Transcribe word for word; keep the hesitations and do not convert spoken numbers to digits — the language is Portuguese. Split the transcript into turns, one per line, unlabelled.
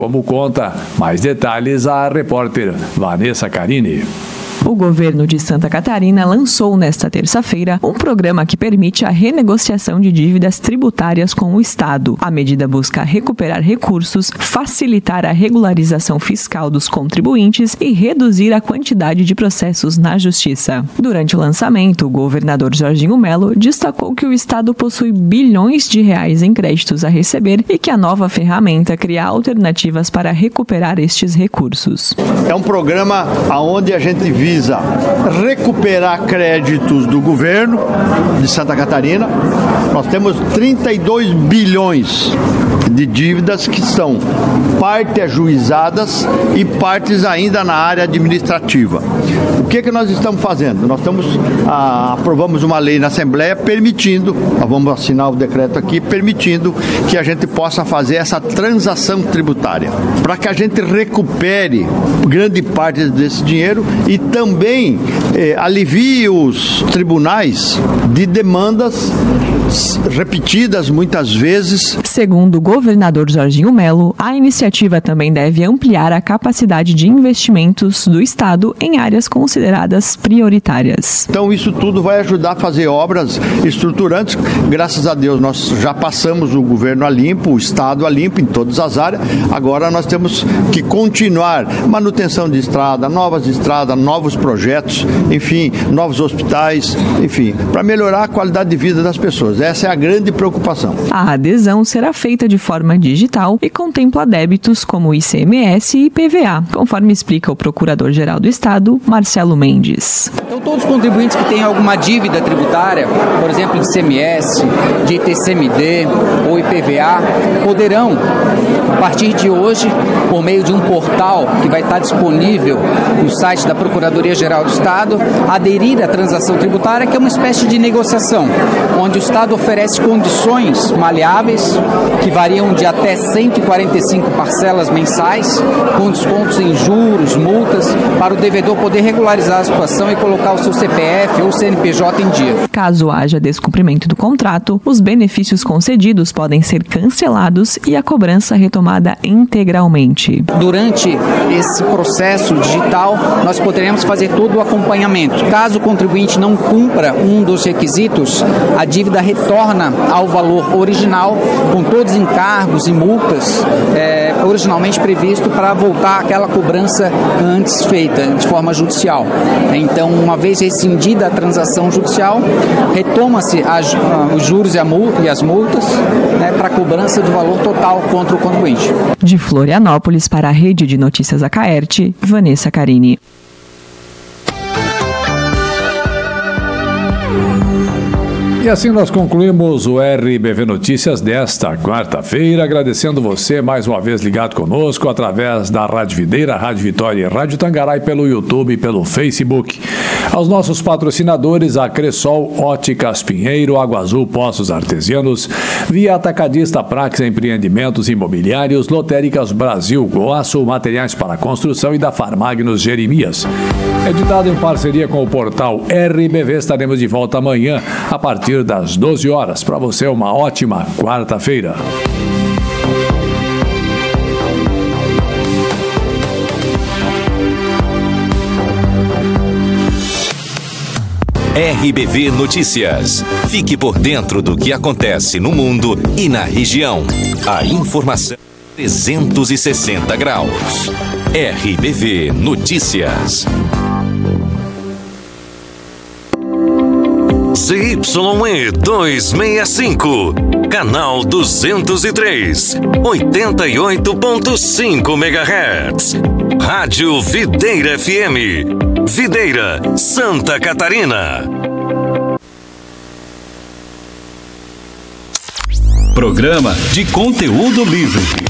Como conta mais detalhes a repórter Vanessa Carini.
O governo de Santa Catarina lançou nesta terça-feira um programa que permite a renegociação de dívidas tributárias com o Estado. A medida busca recuperar recursos, facilitar a regularização fiscal dos contribuintes e reduzir a quantidade de processos na Justiça. Durante o lançamento, o governador Jorginho Melo destacou que o Estado possui bilhões de reais em créditos a receber e que a nova ferramenta cria alternativas para recuperar estes recursos.
É um programa onde a gente visa recuperar créditos do governo de Santa Catarina. Nós temos trinta e dois bilhões de dívidas que são parte ajuizadas e partes ainda na área administrativa. O que é que nós estamos fazendo? Nós estamos, ah, aprovamos uma lei na Assembleia permitindo, nós vamos assinar o decreto aqui, permitindo que a gente possa fazer essa transação tributária, para que a gente recupere grande parte desse dinheiro e também eh, alivie os tribunais de demandas repetidas muitas vezes.
Segundo o governador Jorginho Melo, a iniciativa também deve ampliar a capacidade de investimentos do Estado em áreas consideradas prioritárias.
Então isso tudo vai ajudar a fazer obras estruturantes. Graças a Deus nós já passamos o governo a limpo, o Estado a limpo em todas as áreas. Agora nós temos que continuar manutenção de estrada, novas estradas, novos projetos, enfim, novos hospitais, enfim, para melhorar a qualidade de vida das pessoas. Essa é a grande preocupação.
A adesão será feita de forma digital e contempla débitos como I C M S e I P V A, conforme explica o Procurador-Geral do Estado, Marcelo Mendes.
Então, todos os contribuintes que têm alguma dívida tributária, por exemplo, de I C M S, de I T C M D ou I P V A, poderão, a partir de hoje, por meio de um portal que vai estar disponível no site da Procuradoria-Geral do Estado, aderir à transação tributária, que é uma espécie de negociação, onde o Estado oferece condições maleáveis que variam de até cento e quarenta e cinco parcelas mensais, com descontos em juros, multas, para o devedor poder regularizar a situação e colocar o seu C P F ou C N P J em dia.
Caso haja descumprimento do contrato, os benefícios concedidos podem ser cancelados e a cobrança retomada integralmente.
Durante esse processo digital, nós poderemos fazer todo o acompanhamento. Caso o contribuinte não cumpra um dos requisitos, a dívida retorna ao valor original, com todos os encargos e multas é, originalmente previsto para voltar àquela cobrança antes feita, de forma judicial. Então, uma vez rescindida a transação judicial, retoma-se os juros e, a multa, e as multas, né, para a cobrança do valor total contra o contribuinte.
De Florianópolis para a Rede de Notícias Acaerte, Vanessa Carini.
E assim nós concluímos o R B V Notícias desta quarta-feira, agradecendo você mais uma vez ligado conosco através da Rádio Videira, Rádio Vitória e Rádio Tangarai pelo YouTube e pelo Facebook. Aos nossos patrocinadores, a Cressol, Óticas Pinheiro, Água Azul, Poços Artesianos, Via Atacadista Prax Empreendimentos Imobiliários, Lotéricas Brasil, Goaço, Materiais para Construção e da Farmagnos Jeremias. Editado em parceria com o portal R B V, estaremos de volta amanhã a partir das doze horas. Para você, uma ótima quarta-feira.
R B V Notícias. Fique por dentro do que acontece no mundo e na região. A informação trezentos e sessenta graus. R B V Notícias. Z Y E duzentos e sessenta e cinco, canal duzentos e três, oitenta e oito ponto cinco megahertz. Rádio Videira F M, Videira, Santa Catarina. Programa de conteúdo livre.